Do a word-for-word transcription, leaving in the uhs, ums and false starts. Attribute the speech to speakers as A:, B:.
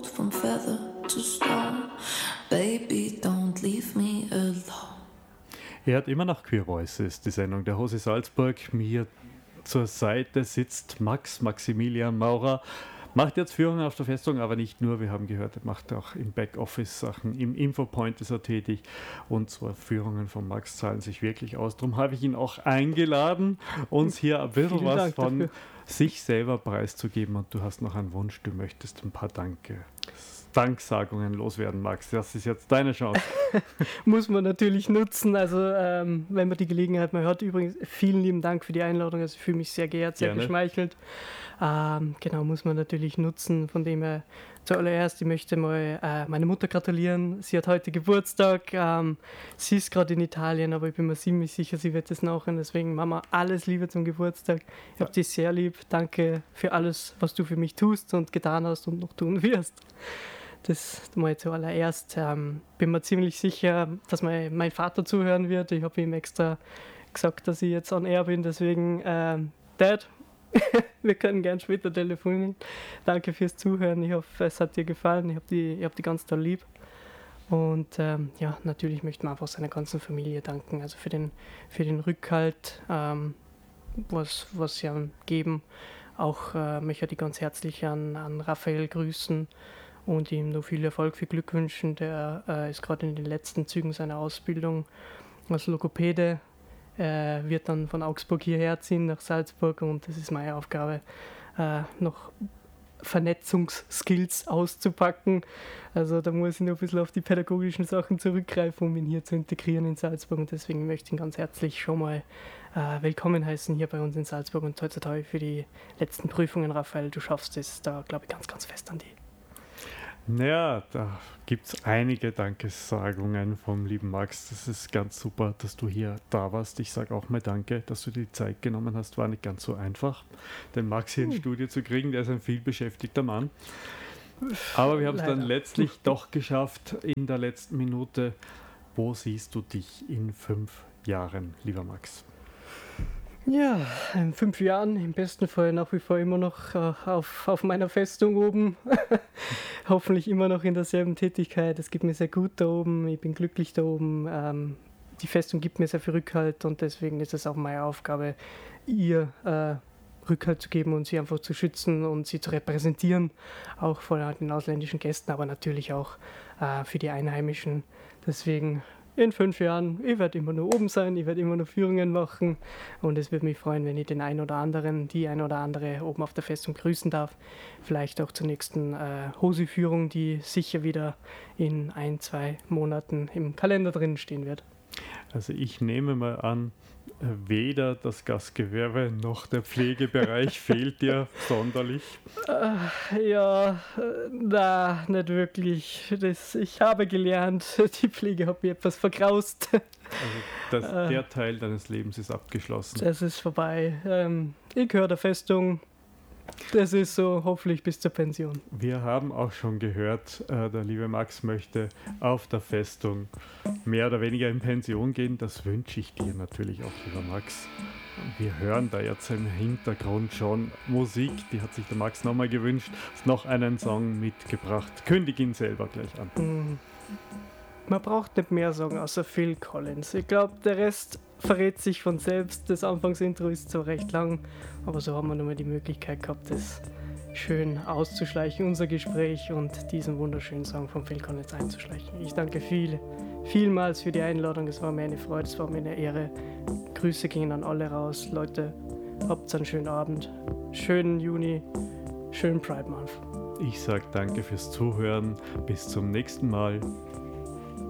A: gold from feather to stone. Baby, don't leave me alone.
B: Er hat immer noch Queer Voices, die Sendung der Hose Salzburg. Mir zur Seite sitzt Max, Maximilian Maurer. Macht jetzt Führungen auf der Festung, aber nicht nur. Wir haben gehört, er macht auch im Backoffice Sachen. Im Infopoint ist er tätig. Und zwar Führungen von Max zahlen sich wirklich aus. Darum habe ich ihn auch eingeladen, uns hier ein bisschen
C: Vielen
B: was
C: Dank
B: von
C: dafür.
B: sich selber preiszugeben. Und du hast noch einen Wunsch, du möchtest ein paar Danke. Danksagungen loswerden, Max. Das ist jetzt deine Chance.
C: Muss man natürlich nutzen. Also ähm, wenn man die Gelegenheit mal hat. Übrigens, vielen lieben Dank für die Einladung. Also ich fühle mich sehr geehrt, sehr
B: Gerne.
C: geschmeichelt. Ähm, genau, muss man natürlich nutzen. Von dem her zuallererst, ich möchte mal äh, meine Mutter gratulieren. Sie hat heute Geburtstag. Ähm, sie ist gerade in Italien, aber ich bin mir ziemlich sicher, sie wird es nachhören. Deswegen, Mama, alles Liebe zum Geburtstag. Ich habe dich sehr lieb. Danke für alles, was du für mich tust und getan hast und noch tun wirst. Das mal zuallererst. Ähm, bin mir ziemlich sicher, dass mein, mein Vater zuhören wird. Ich habe ihm extra gesagt, dass ich jetzt on air bin. Deswegen, ähm, Dad, wir können gern später telefonieren. Danke fürs Zuhören. Ich hoffe, es hat dir gefallen. Ich habe die, ich hab die ganz toll lieb. Und ähm, ja, natürlich möchte man einfach seiner ganzen Familie danken. Also für den, für den Rückhalt, ähm, was, was sie einem geben. Auch äh, möchte ich ganz herzlich an, an Raphael grüßen und ihm noch viel Erfolg, viel Glück wünschen. Der äh, ist gerade in den letzten Zügen seiner Ausbildung als Logopäde, äh, wird dann von Augsburg hierher ziehen nach Salzburg und das ist meine Aufgabe, äh, noch Vernetzungsskills auszupacken. Also da muss ich noch ein bisschen auf die pädagogischen Sachen zurückgreifen, um ihn hier zu integrieren in Salzburg und deswegen möchte ich ihn ganz herzlich schon mal äh, willkommen heißen hier bei uns in Salzburg und toi toi toi für die letzten Prüfungen, Raphael, du schaffst es da, glaube ich, ganz, ganz fest an die.
B: Naja, da gibt es einige Dankessagungen vom lieben Max. Das ist ganz super, dass du hier da warst. Ich sage auch mal danke, dass du dir die Zeit genommen hast. War nicht ganz so einfach, den Max hier ins Studio zu kriegen. Der ist ein vielbeschäftigter Mann. Aber wir haben es dann letztlich doch geschafft in der letzten Minute. Wo siehst du dich in fünf Jahren, lieber Max?
C: Ja, in fünf Jahren im besten Fall nach wie vor immer noch äh, auf, auf meiner Festung oben. Hoffentlich immer noch in derselben Tätigkeit. Es geht mir sehr gut da oben, ich bin glücklich da oben. Ähm, die Festung gibt mir sehr viel Rückhalt und deswegen ist es auch meine Aufgabe, ihr äh, Rückhalt zu geben und sie einfach zu schützen und sie zu repräsentieren, auch vor den ausländischen Gästen, aber natürlich auch äh, für die Einheimischen. Deswegen in fünf Jahren, ich werde immer nur oben sein, ich werde immer nur Führungen machen und es würde mich freuen, wenn ich den einen oder anderen, die ein oder andere oben auf der Festung grüßen darf. Vielleicht auch zur nächsten äh, Hosi-Führung, die sicher wieder in ein, zwei Monaten im Kalender drin stehen wird.
B: Also ich nehme mal an, weder das Gastgewerbe noch der Pflegebereich fehlt dir sonderlich.
C: Äh, ja, äh, na, nicht wirklich. Das, ich habe gelernt, die Pflege hat mir etwas vergraust.
B: Also das, äh, der Teil deines Lebens ist abgeschlossen.
C: Das ist vorbei. Ähm, ich gehöre der Festung. Das ist so, hoffentlich bis zur Pension.
B: Wir haben auch schon gehört, äh, der liebe Max möchte auf der Festung mehr oder weniger in Pension gehen. Das wünsche ich dir natürlich auch, lieber Max. Wir hören da jetzt im Hintergrund schon Musik, die hat sich der Max nochmal gewünscht. Ist noch einen Song mitgebracht. Kündig ihn selber gleich an.
C: Mm. Man braucht nicht mehr sagen, außer Phil Collins. Ich glaube, der Rest verrät sich von selbst. Das Anfangsintro ist zwar recht lang, aber so haben wir nochmal die Möglichkeit gehabt, das schön auszuschleichen, unser Gespräch und diesen wunderschönen Song von Phil Collins einzuschleichen. Ich danke viel, vielmals für die Einladung. Es war mir eine Freude, es war mir eine Ehre. Grüße gehen an alle raus. Leute, habt einen schönen Abend, schönen Juni, schönen Pride Month.
B: Ich sage danke fürs Zuhören. Bis zum nächsten Mal.